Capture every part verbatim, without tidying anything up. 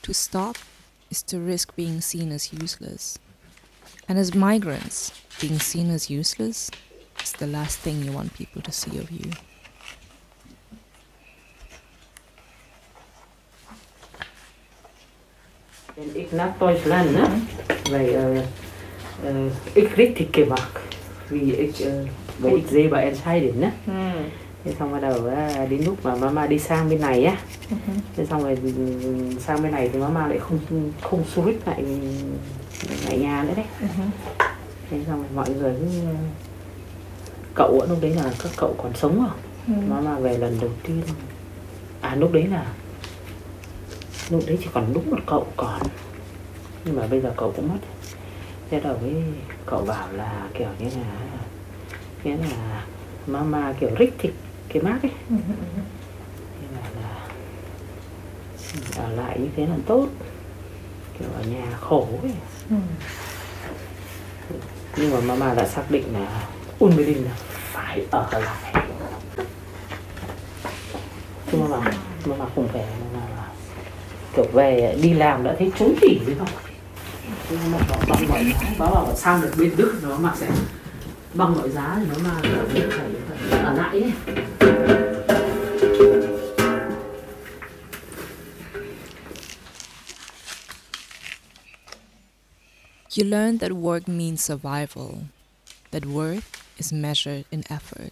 To stop is to risk being seen as useless. And as migrants, being seen as useless is the last thing you want people to see of you. Ik nach Deutschland, ne? Weil äh, äh, ich richtig gemacht, vì ich, äh, weil ich selber entscheiden, ne? Ừ. Thế xong bắt đầu à, đến lúc mà mama đi sang bên này á, Ừ. thế xong rồi sang bên này thì mama lại không không switch lại lại nhà nữa đấy. Ừ. Thế xong rồi mọi người cứ cậu lúc đấy là các cậu còn sống không? Ừ. Mama về lần đầu tiên, à lúc đấy là lúc đấy chỉ còn đúng một cậu còn, nhưng mà bây giờ cậu cũng mất. Thế đầu với cậu bảo là kiểu như là nghĩa là mama kiểu richtig cái mác ấy. Ừ. Thế là, là ở lại như thế là tốt, kiểu ở nhà khổ ấy. Ừ. Nhưng mà mama đã xác định là unbedingt là phải ở lại. Chứ mama mama không về, mama kiểu về đi làm đã thấy trốn tỉ với không. Nó bảo bằng mọi giá, nó bảo sang được bên Đức nó mà sẽ bằng mọi giá thì nó mà phải, phải ở lại ấy. You learn that work means survival, that worth is measured in effort.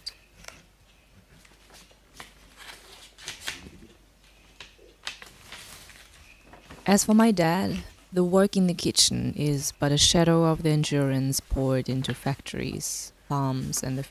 As for my dad, the work in the kitchen is but a shadow of the endurance poured into factories, farms, and the